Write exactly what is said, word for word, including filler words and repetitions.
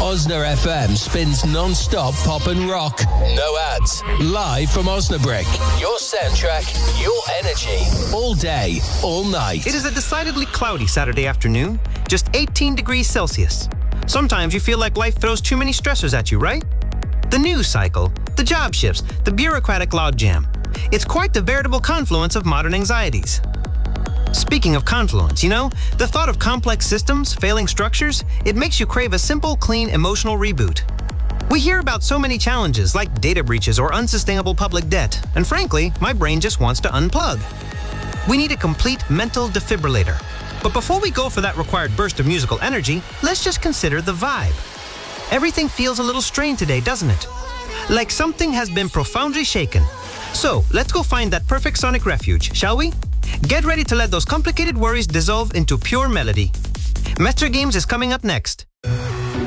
Osna F M spins non-stop pop and rock. No ads. Live from Osnabrück. Your soundtrack, your energy. All day, all night. It is a decidedly cloudy Saturday afternoon. Just eighteen degrees Celsius. Sometimes you feel like life throws too many stressors at you, right? The news cycle, the job shifts, the bureaucratic logjam. It's quite the veritable confluence of modern anxieties. Speaking of confluence, you know, the thought of complex systems, failing structures, it makes you crave a simple, clean, emotional reboot. We hear about so many challenges like data breaches or unsustainable public debt, and frankly, my brain just wants to unplug. We need a complete mental defibrillator. But before we go for that required burst of musical energy, let's just consider the vibe. Everything feels a little strained today, doesn't it? Like something has been profoundly shaken. So, let's go find that perfect sonic refuge, shall we? Get ready to let those complicated worries dissolve into pure melody. Metro Games is coming up next.